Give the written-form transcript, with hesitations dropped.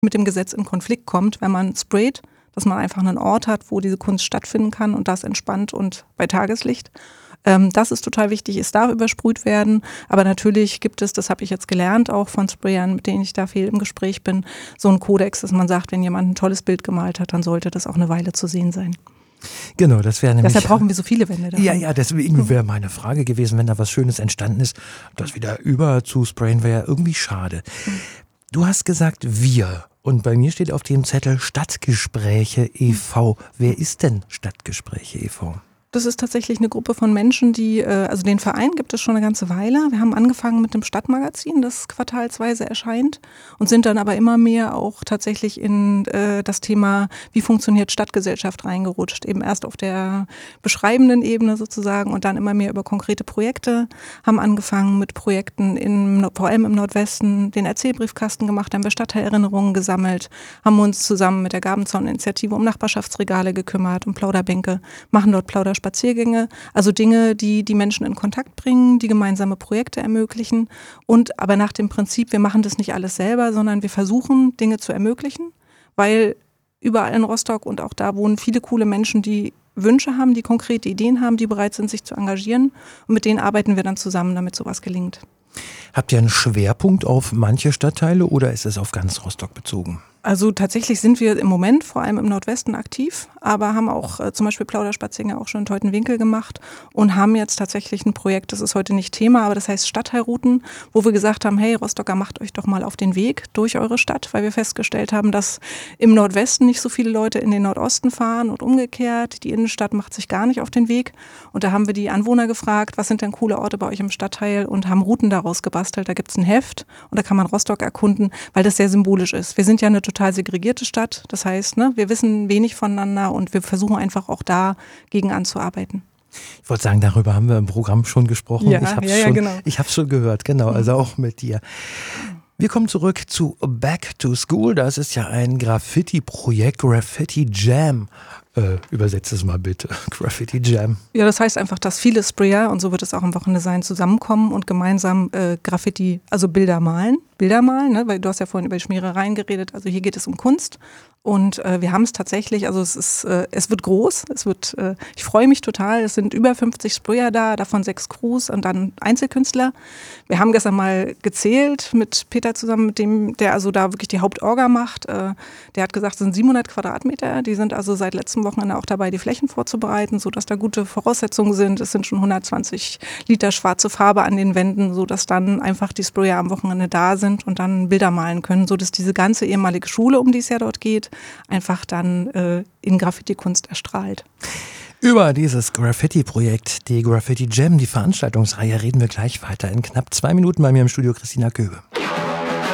mit dem Gesetz in Konflikt kommt, wenn man sprayt, dass man einfach einen Ort hat, wo diese Kunst stattfinden kann und das entspannt und bei Tageslicht. Das ist total wichtig, es darf übersprüht werden, aber natürlich gibt es, das habe ich jetzt gelernt, auch von Sprayern, mit denen ich da viel im Gespräch bin, so einen Kodex, dass man sagt, wenn jemand ein tolles Bild gemalt hat, dann sollte das auch eine Weile zu sehen sein. Genau, das wäre nämlich... Deshalb brauchen wir so viele Wände davon. Ja, deswegen wäre meine Frage gewesen, wenn da was Schönes entstanden ist, das wieder über zu sprayen wäre ja irgendwie schade. Du hast gesagt, wir. Und bei mir steht auf dem Zettel Stadtgespräche e.V. Wer ist denn Stadtgespräche e.V.? Das ist tatsächlich eine Gruppe von Menschen, die, also den Verein gibt es schon eine ganze Weile. Wir haben angefangen mit dem Stadtmagazin, das quartalsweise erscheint und sind dann aber immer mehr auch tatsächlich in das Thema, wie funktioniert Stadtgesellschaft reingerutscht. Eben erst auf der beschreibenden Ebene sozusagen und dann immer mehr über konkrete Projekte. Haben angefangen mit Projekten vor allem im Nordwesten, den Erzählbriefkasten gemacht, haben wir Stadtteilerinnerungen gesammelt, haben uns zusammen mit der Gabenzaun-Initiative um Nachbarschaftsregale gekümmert, um Plauderbänke, machen dort Plauderspaziergänge, also Dinge, die die Menschen in Kontakt bringen, die gemeinsame Projekte ermöglichen und aber nach dem Prinzip, wir machen das nicht alles selber, sondern wir versuchen, Dinge zu ermöglichen, weil überall in Rostock und auch da wohnen viele coole Menschen, die Wünsche haben, die konkrete Ideen haben, die bereit sind, sich zu engagieren und mit denen arbeiten wir dann zusammen, damit sowas gelingt. Habt ihr einen Schwerpunkt auf manche Stadtteile oder ist es auf ganz Rostock bezogen? Also tatsächlich sind wir im Moment vor allem im Nordwesten aktiv, aber haben auch zum Beispiel Plauderspaziergänge auch schon in Teutenwinkel gemacht und haben jetzt tatsächlich ein Projekt, das ist heute nicht Thema, aber das heißt Stadtteilrouten, wo wir gesagt haben, hey Rostocker, macht euch doch mal auf den Weg durch eure Stadt, weil wir festgestellt haben, dass im Nordwesten nicht so viele Leute in den Nordosten fahren und umgekehrt. Die Innenstadt macht sich gar nicht auf den Weg und da haben wir die Anwohner gefragt, was sind denn coole Orte bei euch im Stadtteil und haben Routen daraus gebastelt. Da gibt es ein Heft und da kann man Rostock erkunden, weil das sehr symbolisch ist. Wir sind ja eine total segregierte Stadt. Das heißt, wir wissen wenig voneinander und wir versuchen einfach auch da gegen anzuarbeiten. Ich wollte sagen, darüber haben wir im Programm schon gesprochen. Ja, genau. Ich habe es schon gehört, genau, also auch mit dir. Wir kommen zurück zu Back to School. Das ist ja ein Graffiti-Projekt, Graffiti Jam. Übersetze es mal bitte, Graffiti Jam. Ja, das heißt einfach, dass viele Sprayer, und so wird es auch im Wochenende sein, zusammenkommen und gemeinsam Graffiti, also Bilder malen, weil du hast ja vorhin über die Schmierereien geredet, also hier geht es um Kunst. Und wir haben es tatsächlich, also es wird groß, ich freue mich total, es sind über 50 Sprayer da, davon 6 Crews und dann Einzelkünstler. Wir haben gestern mal gezählt mit Peter zusammen, mit dem, der also da wirklich die Hauptorga macht. Der hat gesagt, es sind 700 Quadratmeter, die sind also seit letztem Wochenende auch dabei, die Flächen vorzubereiten, sodass da gute Voraussetzungen sind. Es sind schon 120 Liter schwarze Farbe an den Wänden, sodass dann einfach die Sprayer am Wochenende da sind und dann Bilder malen können, sodass diese ganze ehemalige Schule, um die es ja dort geht, einfach dann in Graffiti-Kunst erstrahlt. Über dieses Graffiti-Projekt, die Graffiti Jam, die Veranstaltungsreihe, reden wir gleich weiter. In knapp 2 Minuten bei mir im Studio Christina Köbe.